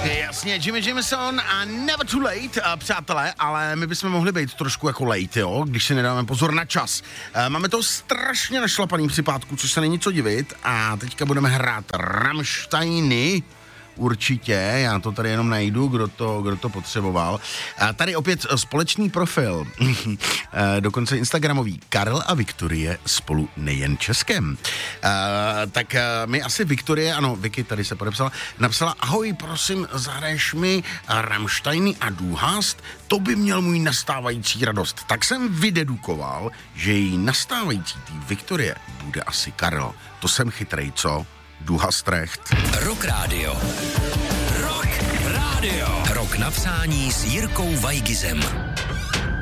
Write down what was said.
Jasně, Jimmy Jameson a Never Too Late, přátelé, ale my bychom mohli být trošku jako late, jo, když si nedáme pozor na čas. Máme to strašně našlapaný připátku, což se není co divit, a teďka budeme hrát Rammsteiny. Určitě, já to tady jenom najdu, kdo to potřeboval. A tady opět společný profil, dokonce instagramový. Karel a Viktorie spolu nejen Českem. Tak mi asi Viktorie, ano, Vicky tady se podepsala, napsala: ahoj, prosím, zahraješ mi Rammsteiny a Du hast, to by měl můj nastávající radost. Tak jsem vydedukoval, že její nastávající tým Viktorie bude asi Karel. To jsem chytrej, co? Du hast recht. Rock Radio. Rock Radio. Rock na přání s Jirkou Vajgizem.